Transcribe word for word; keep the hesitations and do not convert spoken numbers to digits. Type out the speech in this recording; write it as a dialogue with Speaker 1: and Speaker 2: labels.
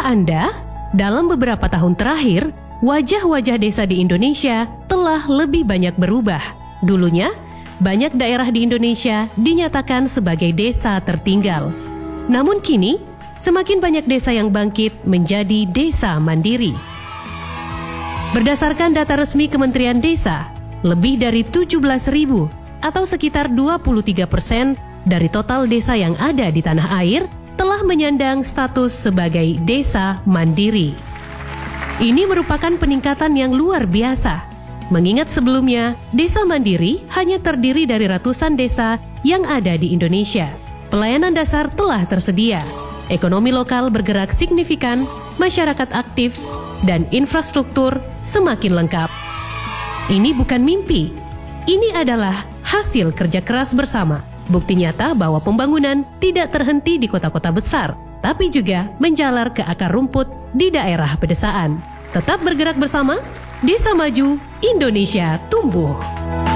Speaker 1: Tahukah Anda, dalam beberapa tahun terakhir, wajah-wajah desa di Indonesia telah lebih banyak berubah. Dulunya, banyak daerah di Indonesia dinyatakan sebagai desa tertinggal. Namun kini, semakin banyak desa yang bangkit menjadi desa mandiri. Berdasarkan data resmi Kementerian Desa, lebih dari tujuh belas ribu atau sekitar dua puluh tiga persen dari total desa yang ada di tanah air telah menyandang status sebagai desa mandiri. Ini merupakan peningkatan yang luar biasa, mengingat sebelumnya desa mandiri hanya terdiri dari ratusan desa yang ada di Indonesia. Pelayanan dasar telah tersedia, ekonomi lokal bergerak signifikan, masyarakat aktif, dan infrastruktur semakin lengkap. Ini bukan mimpi, ini adalah hasil kerja keras bersama. Bukti nyata bahwa pembangunan tidak terhenti di kota-kota besar, tapi juga menjalar ke akar rumput di daerah pedesaan. Tetap bergerak bersama, Desa Maju, Indonesia tumbuh.